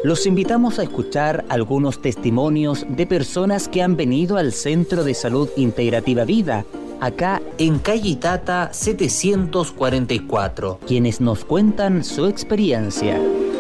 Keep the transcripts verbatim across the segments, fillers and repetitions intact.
Los invitamos a escuchar algunos testimonios de personas que han venido al Centro de Salud Integrativa Vida, acá en calle Itata setecientos cuarenta y cuatro, quienes nos cuentan su experiencia.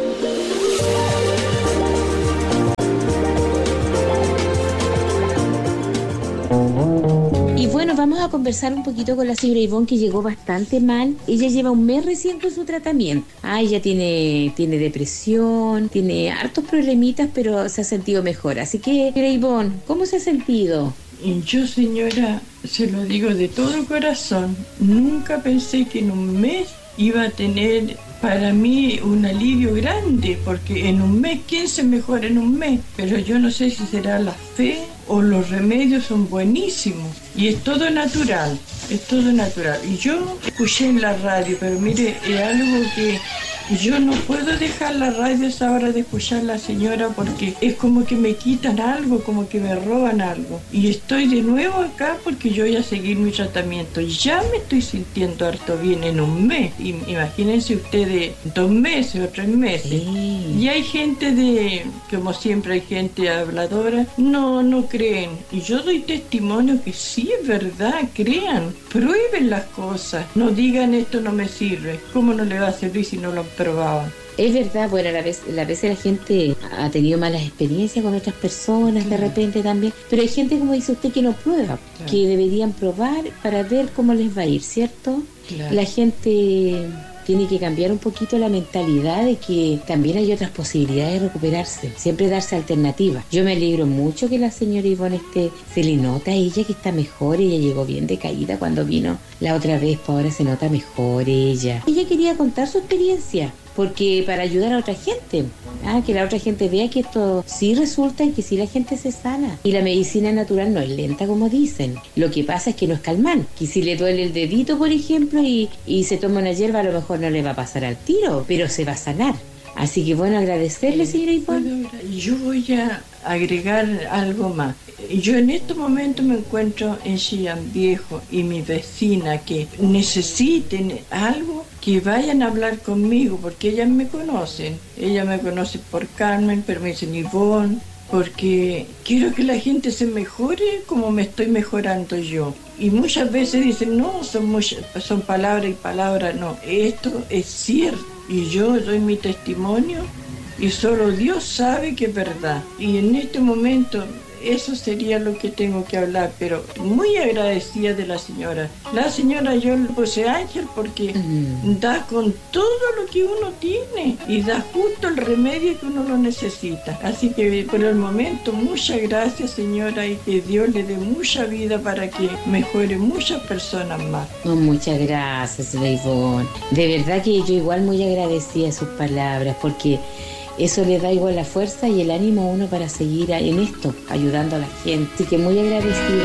Y bueno, vamos a conversar un poquito con la señora Ivonne, que llegó bastante mal. Ella lleva un mes recién con su tratamiento. Ah, ella tiene, tiene depresión, tiene hartos problemitas, pero se ha sentido mejor. Así que, señora Ivonne, ¿cómo se ha sentido? Y yo, señora, se lo digo de todo corazón, nunca pensé que en un mes iba a tener para mí un alivio grande, porque en un mes, ¿quién se mejora en un mes? Pero yo no sé si será la fe o los remedios son buenísimos. Y es todo natural, es todo natural. Y yo escuché en la radio, pero mire, es algo que yo no puedo dejar la radio a esa hora de escuchar a la señora, porque es como que me quitan algo, como que me roban algo. Y estoy de nuevo acá porque yo voy a seguir mi tratamiento. Ya me estoy sintiendo harto bien en un mes. Y, imagínense ustedes, dos meses o tres meses. Sí. Y hay gente de, como siempre hay gente habladora, no, no creen. Y yo doy testimonio que sí es verdad, crean, prueben las cosas. No digan esto no me sirve. ¿Cómo no le va a servir si no lo probaban? Es verdad, bueno, a la vez, a la vez la gente ha tenido malas experiencias con otras personas, de repente también, pero hay gente, como dice usted, que no prueba, claro, que deberían probar para ver cómo les va a ir, ¿cierto? Claro. La gente tiene que cambiar un poquito la mentalidad de que también hay otras posibilidades de recuperarse, siempre darse alternativas. Yo me alegro mucho que la señora Ivonne esté, se le nota a ella que está mejor. Ella llegó bien decaída cuando vino la otra vez, pues ahora se nota mejor ella. Ella quería contar su experiencia, porque para ayudar a otra gente, ah, que la otra gente vea que esto sí resulta y que sí la gente se sana. Y la medicina natural no es lenta, como dicen. Lo que pasa es que no es calmán, que si le duele el dedito, por ejemplo, y, y se toma una hierba, a lo mejor no le va a pasar al tiro, pero se va a sanar. Así que bueno, agradecerle, señora Ivonne. Yo voy a agregar algo más. Yo en este momento me encuentro en Chillán Viejo, y mi vecina que necesiten algo, que vayan a hablar conmigo, porque ellas me conocen. Ellas me conocen por Carmen, pero me dicen Ivonne, porque quiero que la gente se mejore como me estoy mejorando yo. Y muchas veces dicen, no, son, muchas, son palabras y palabras. No, esto es cierto. Y yo doy mi testimonio y solo Dios sabe que es verdad. Y en este momento eso sería lo que tengo que hablar, pero muy agradecida de la señora. La señora yo le puse ángel porque mm. da con todo lo que uno tiene y da justo el remedio que uno lo necesita. Así que por el momento, muchas gracias, señora, y que Dios le dé mucha vida para que mejore muchas personas más. Oh, muchas gracias, Ivonne. De verdad que yo igual muy agradecida de sus palabras, porque eso le da igual la fuerza y el ánimo a uno para seguir en esto, ayudando a la gente. Así que muy agradecida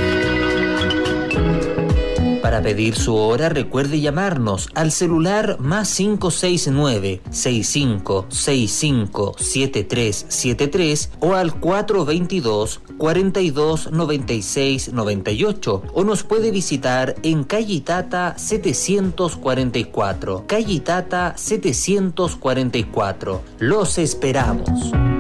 igual. Para pedir su hora, recuerde llamarnos al celular más cinco seis nueve, seis cinco seis cinco, siete tres siete tres o al cuatro dos dos, cuatro dos nueve seis nueve ocho, o nos puede visitar en calle Itata setecientos cuarenta y cuatro. Calle Itata setecientos cuarenta y cuatro. Los esperamos.